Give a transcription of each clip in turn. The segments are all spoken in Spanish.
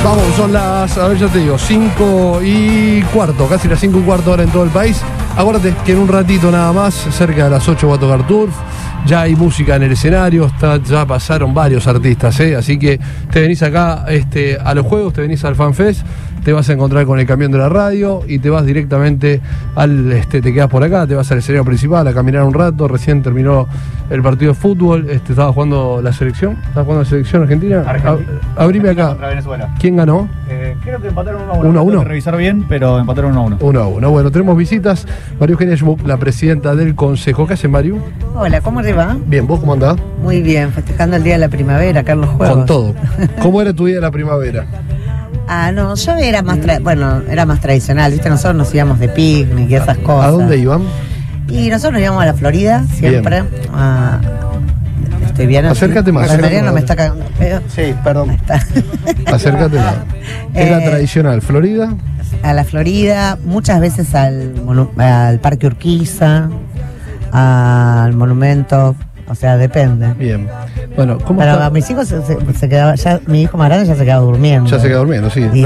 Vamos, son las, a ver, ya te digo, 5:15, casi las 5:15 hora en todo el país. Acuérdate que en un ratito nada más, cerca de las 8 va a tocar Turf. Ya hay música en el escenario, ya pasaron varios artistas, así que te venís acá a los juegos, te venís al FanFest, te vas a encontrar con el camión de la radio y te vas directamente te quedas por acá, te vas al escenario principal a caminar un rato. Recién terminó el partido de fútbol, estaba jugando la selección, argentina. Abrime acá. Contra Venezuela. ¿Quién ganó? Creo que empataron 1-1. 1-1. Tengo que revisar bien, pero empataron 1-1. 1-1. Bueno, tenemos visitas. María Eugenia Schmuck, la presidenta del Consejo. ¿Qué hace, Mario? Hola, ¿cómo te va? Bien, ¿vos cómo andás? Muy bien, festejando el Día de la Primavera, Carlos Juegos. Con todo. ¿Cómo era tu día de la primavera? No, yo era más era más tradicional, ¿viste? Nosotros nos íbamos de picnic y esas cosas. ¿A dónde iban? Y nosotros nos íbamos a la Florida, siempre. Estoy bien. Acércate más. Mariano me está cagando. Sí, perdón. Acércate más. Es la tradicional, Florida. A la Florida, muchas veces al Parque Urquiza, al Monumento. O sea, depende. Bien. Bueno, ¿cómo Pero está? a mis hijos se quedaba, ya mi hijo más grande ya se quedaba durmiendo. Ya se quedó durmiendo, sí. Y no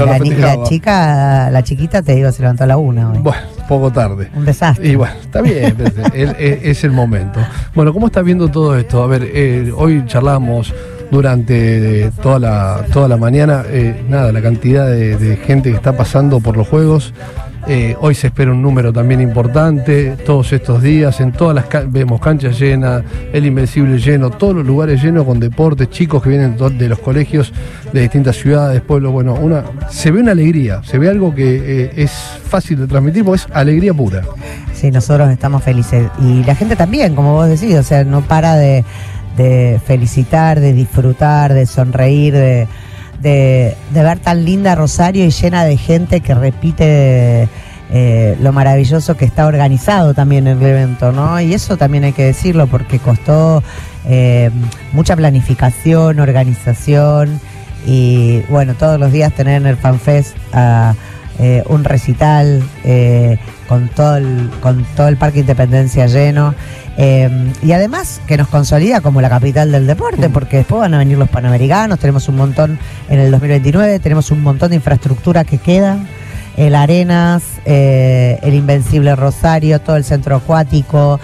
la chiquita, te digo, se levantó a la 1 hoy. Bueno, poco tarde. Un desastre. Y bueno, está bien, es el momento. Bueno, ¿cómo estás viendo todo esto? A ver, hoy charlamos durante toda la mañana, la cantidad de gente que está pasando por los juegos. Hoy se espera un número también importante, todos estos días, en todas vemos canchas llenas, el Invencible lleno, todos los lugares llenos con deportes, chicos que vienen de los colegios de distintas ciudades, pueblos. Bueno, se ve una alegría, se ve algo que es fácil de transmitir porque es alegría pura. Sí, nosotros estamos felices. Y la gente también, como vos decís, o sea, no para de felicitar, de disfrutar, de sonreír, de ver tan linda Rosario y llena de gente que repite lo maravilloso que está organizado también el evento, ¿no? Y eso también hay que decirlo porque costó mucha planificación, organización y bueno, todos los días tener en el FanFest un recital con todo el Parque Independencia lleno. Y además que nos consolida como la capital del deporte, porque después van a venir los Panamericanos, tenemos un montón en el 2029, tenemos un montón de infraestructura que queda, el Arenas, el Invencible Rosario, todo el centro acuático,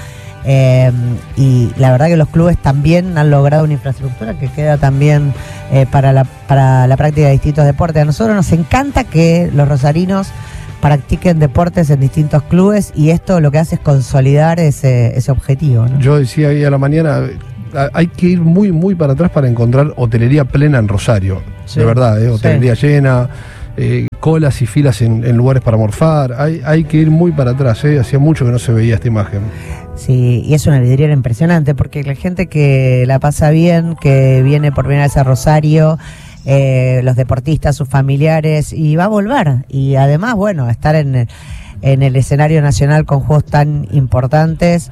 y la verdad que los clubes también han logrado una infraestructura que queda también para la práctica de distintos deportes. A nosotros nos encanta que los rosarinos practiquen deportes en distintos clubes y esto lo que hace es consolidar ese objetivo, ¿no? Yo decía ahí a la mañana, hay que ir muy, muy para atrás para encontrar hotelería plena en Rosario. Sí, de verdad, hotelería llena, colas y filas en lugares para morfar. Hay que ir muy para atrás, hacía mucho que no se veía esta imagen. Sí, y es una vidriera impresionante porque la gente que la pasa bien, que viene por primera vez a Rosario, los deportistas, sus familiares, y va a volver. Y además, bueno, estar en el escenario nacional con juegos tan importantes,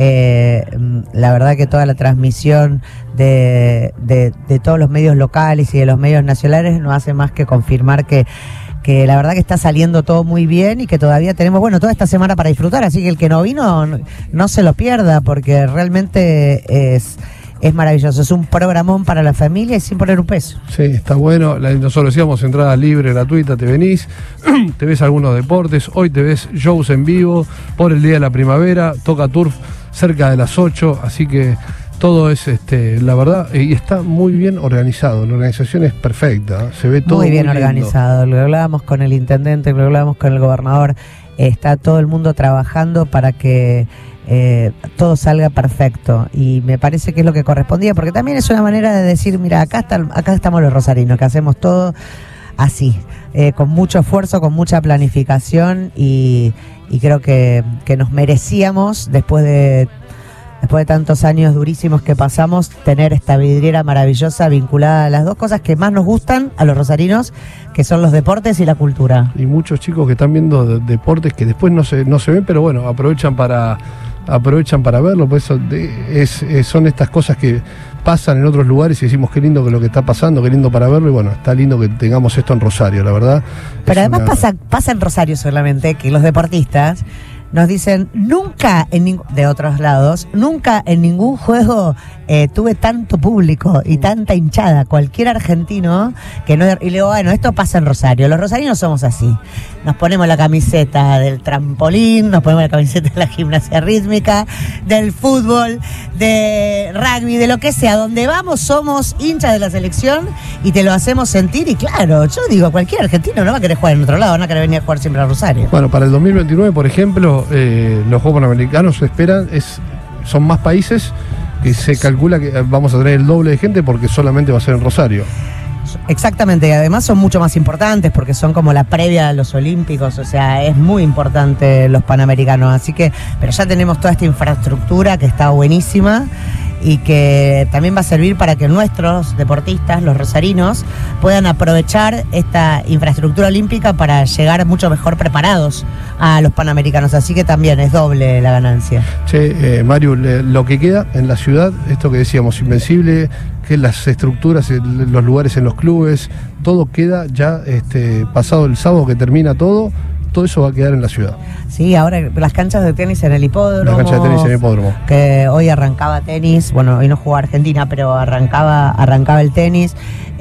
la verdad que toda la transmisión de todos los medios locales y de los medios nacionales no hace más que confirmar que la verdad que está saliendo todo muy bien y que todavía tenemos, bueno, toda esta semana para disfrutar, así que el que no vino no se lo pierda porque realmente es maravilloso, es un programón para la familia y sin poner un peso. Sí, está bueno, nosotros decíamos entrada libre, gratuita, te venís, te ves algunos deportes, hoy te ves shows en vivo por el Día de la Primavera, toca Turf cerca de las 8, así que todo es, la verdad, y está muy bien organizado, la organización es perfecta, se ve todo muy bien lindo. Organizado, lo hablábamos con el intendente, lo hablábamos con el gobernador, está todo el mundo trabajando para que todo salga perfecto y me parece que es lo que correspondía porque también es una manera de decir, mira, acá estamos los rosarinos que hacemos todo así, con mucho esfuerzo, con mucha planificación y creo que nos merecíamos después de tantos años durísimos que pasamos, tener esta vidriera maravillosa vinculada a las dos cosas que más nos gustan a los rosarinos, que son los deportes y la cultura. Y muchos chicos que están viendo deportes que después no se ven, pero bueno, aprovechan para verlo, pues son estas cosas que pasan en otros lugares y decimos qué lindo que lo que está pasando, qué lindo para verlo, y bueno, está lindo que tengamos esto en Rosario, la verdad. Pero además pasa en Rosario solamente que los deportistas Nos dicen, nunca de otros lados, nunca en ningún juego tuve tanto público y tanta hinchada. Cualquier argentino que no... Y le digo, bueno, esto pasa en Rosario. Los rosarinos somos así. Nos ponemos la camiseta del trampolín, nos ponemos la camiseta de la gimnasia rítmica, del fútbol, de rugby, de lo que sea. Donde vamos somos hinchas de la selección y te lo hacemos sentir. Y claro, yo digo, cualquier argentino no va a querer jugar en otro lado, van a querer venir a jugar siempre a Rosario. Bueno, para el 2029, por ejemplo, los Juegos Panamericanos se esperan, son más países, que se calcula que vamos a tener el doble de gente porque solamente va a ser en Rosario. Exactamente, y además son mucho más importantes porque son como la previa a los Olímpicos, o sea, es muy importante los Panamericanos, así que, pero ya tenemos toda esta infraestructura que está buenísima y que también va a servir para que nuestros deportistas, los rosarinos, puedan aprovechar esta infraestructura olímpica para llegar mucho mejor preparados a los Panamericanos, así que también es doble la ganancia. Che, Mario, lo que queda en la ciudad, esto que decíamos, Invencible, que las estructuras, los lugares en los clubes, todo queda ya pasado el sábado que termina todo eso va a quedar en la ciudad. Sí, ahora las canchas de tenis en el hipódromo. Las canchas de tenis en el hipódromo. Que hoy arrancaba tenis, bueno, hoy no jugó Argentina, pero arrancaba el tenis.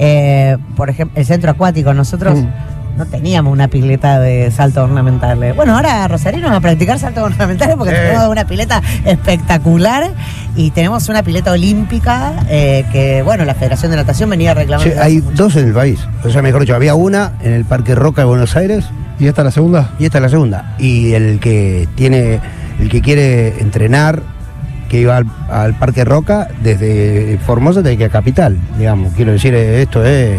Por ejemplo, el centro acuático, nosotros no teníamos una pileta de salto ornamental. Bueno, ahora Rosarino va a practicar salto ornamental porque tenemos una pileta espectacular y tenemos una pileta olímpica que, bueno, la Federación de Natación venía reclamando. Sí, hay dos en el país. O sea, mejor dicho, había una en el Parque Roca de Buenos Aires. ¿Y esta es la segunda? Y esta es la segunda. Y el que quiere entrenar, que iba al Parque Roca, desde Formosa tiene que ir a Capital, digamos. Quiero decir, esto es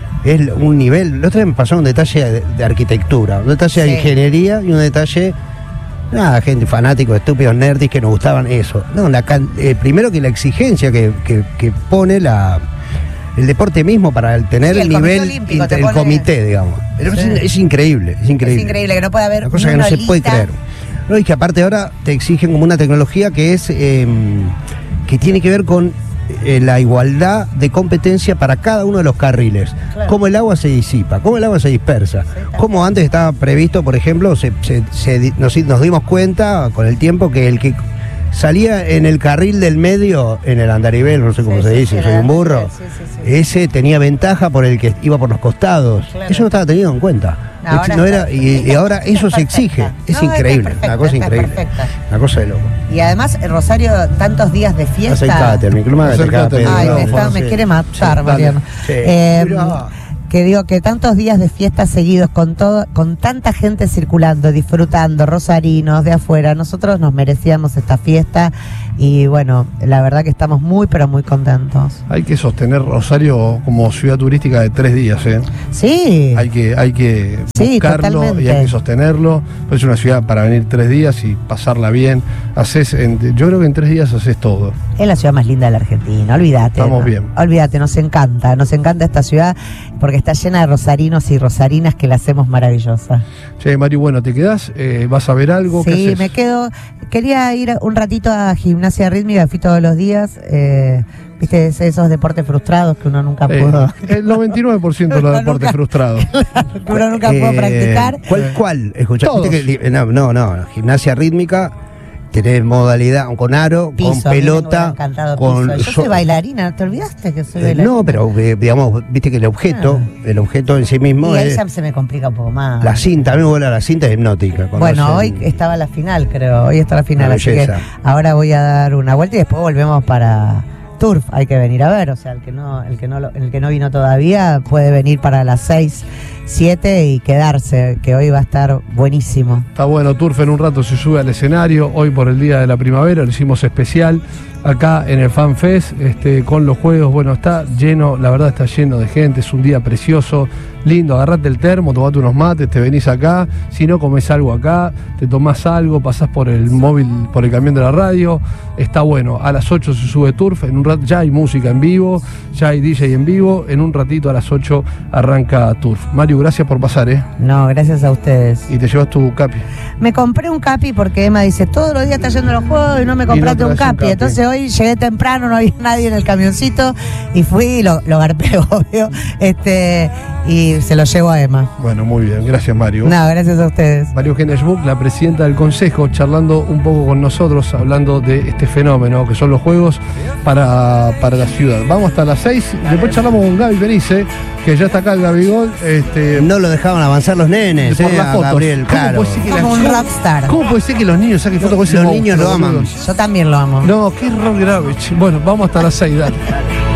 un nivel. El otro día me pasó un detalle de arquitectura, un detalle de ingeniería y un detalle, gente fanático, estúpidos, nerdis que nos gustaban eso. No, primero que la exigencia que pone el deporte mismo para tener el nivel, el comité, digamos. Pero es increíble, es increíble. Es increíble que no pueda haber una cosa que no se puede creer. No, y que aparte ahora te exigen como una tecnología que es que tiene que ver con la igualdad de competencia para cada uno de los carriles. Claro. Cómo el agua se disipa, cómo el agua se dispersa. Como antes estaba previsto, por ejemplo, nos dimos cuenta con el tiempo que el que salía en el carril del medio, en el andarivel, no sé cómo se dice, soy un burro, ese tenía ventaja por el que iba por los costados. Claro. Eso no estaba tenido en cuenta. Y ahora eso se exige. Es increíble, una cosa increíble. Una cosa de loco. Y además, Rosario, tantos días de fiesta. Acércate al micrófono. Ay, me quiere matar, Mariano. Que digo que tantos días de fiesta seguidos con tanta gente circulando, disfrutando, rosarinos de afuera, nosotros nos merecíamos esta fiesta y bueno, la verdad que estamos muy pero muy contentos. Hay que sostener Rosario como ciudad turística de 3 días, ¿eh? Sí. Hay que buscarlo totalmente. Y hay que sostenerlo. Es una ciudad para venir 3 días y pasarla bien. Yo creo que en 3 días haces todo. Es la ciudad más linda de la Argentina, olvídate. Estamos bien. Olvídate, nos encanta esta ciudad porque está llena de rosarinos y rosarinas que la hacemos maravillosa. Che, Mario, bueno, ¿te quedás? ¿Vas a ver algo? Sí, me quedo. Quería ir un ratito a gimnasia rítmica, fui todos los días. Viste, esos deportes frustrados que uno nunca pudo. El 99% de los deportes frustrados. Que uno nunca pudo practicar. ¿Cuál? ¿Escuchaste? No, gimnasia rítmica. Tenés modalidad con aro, piso, con pelota, con... Yo soy bailarina, ¿te olvidaste que soy bailarina? No, pero digamos, viste que el objeto en sí mismo y ahí ya se me complica un poco más. La cinta, a mí me vuela la cinta es hipnótica. Bueno, hoy estaba la final, creo, hoy está la final, así que ahora voy a dar una vuelta y después volvemos para Turf, hay que venir a ver, o sea, el que no vino todavía puede venir para las 6, 7 y quedarse, que hoy va a estar buenísimo. Está bueno, Turf en un rato se sube al escenario, hoy por el Día de la Primavera, lo hicimos especial acá en el FanFest, con los juegos, bueno, está lleno, la verdad está lleno de gente, es un día precioso, lindo, agarrate el termo, tomate unos mates, te venís acá, si no comés algo acá, te tomás algo, pasás por el móvil, por el camión de la radio, está bueno, a las 8 se sube Turf, en un rato ya hay música en vivo, ya hay DJ en vivo, en un ratito a las 8 arranca Turf. Mario, Mariu, gracias por pasar, No, gracias a ustedes. Y te llevas tu capi. Me compré un capi porque Emma dice, todos los días estás yendo a los juegos y no me compraste un traes un capi. capi. Entonces hoy llegué temprano, no había nadie en el camioncito y fui y lo garpé, obvio. Y se lo llevo a Emma. Bueno, muy bien, gracias Mario. No, gracias a ustedes. María Eugenia Schmuck, la presidenta del Consejo, charlando un poco con nosotros, hablando de este fenómeno que son los juegos para la ciudad. Vamos hasta las 6, después charlamos con Gaby Benice, que ya está acá el Gabigol. No lo dejaban avanzar los nenes, por las a fotos. Gabriel, ¿Cómo claro. puede ser que Como un rockstar. ¿Cómo puede ser que los niños saquen fotos con ese Los monstruo, niños lo aman. boludo? Yo también lo amo. No, qué Rob Gravich. Bueno, vamos hasta las 6, dale.